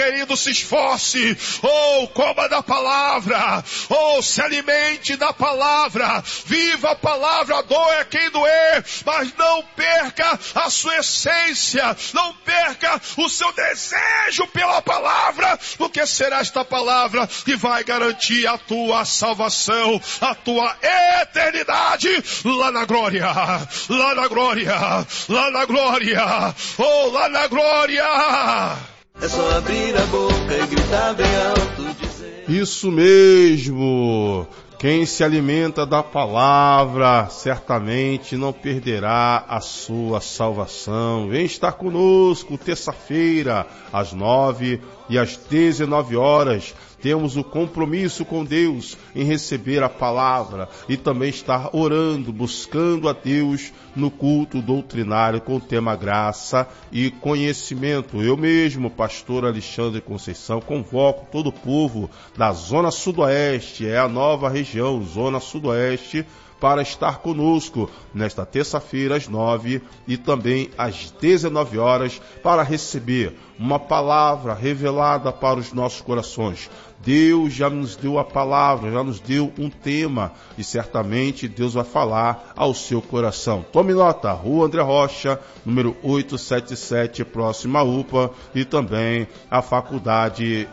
querido, se esforce, coma da palavra, se alimente da palavra, viva a palavra, doa quem doer, mas não perca a sua essência, não perca o seu desejo pela palavra, porque será esta palavra que vai garantir a tua salvação, a tua eternidade lá na glória, lá na glória, lá na glória, lá na glória. É só abrir a boca e gritar bem alto, dizer... Isso mesmo! Quem se alimenta da palavra, certamente não perderá a sua salvação. Vem estar conosco, terça-feira, às 9 e às 19 horas. Temos o compromisso com Deus em receber a palavra e também estar orando, buscando a Deus no culto doutrinário com o tema graça e conhecimento. Eu mesmo, pastor Alexandre Conceição, convoco todo o povo da Zona Sudoeste, é a nova região, Zona Sudoeste, para estar conosco nesta terça-feira às 9 e também às 19 horas para receber uma palavra revelada para os nossos corações. Deus já nos deu a palavra, já nos deu um tema e certamente Deus vai falar ao seu coração. Tome nota, Rua André Rocha, número 877, próxima à UPA, e também a Faculdade